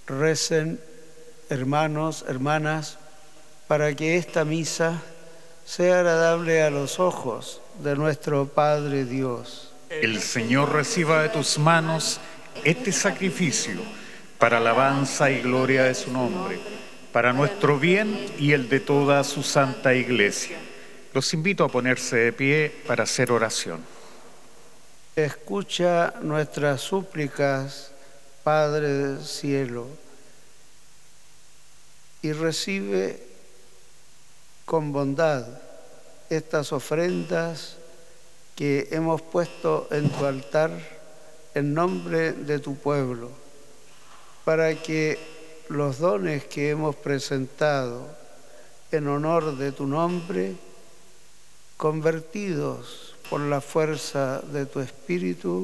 Recen, hermanos, hermanas, para que esta misa sea agradable a los ojos de nuestro Padre Dios. El Señor reciba de tus manos este sacrificio para alabanza y gloria de su nombre, para nuestro bien y el de toda su santa Iglesia. Los invito a ponerse de pie para hacer oración. Escucha nuestras súplicas, Padre del cielo, y recibe con bondad estas ofrendas que hemos puesto en tu altar en nombre de tu pueblo, para que los dones que hemos presentado en honor de tu nombre, convertidos por la fuerza de tu Espíritu,